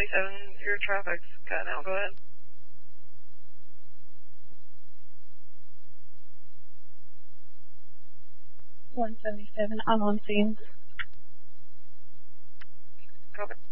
Your traffic's cut now. Go ahead. 177. I'm on scene. Copy.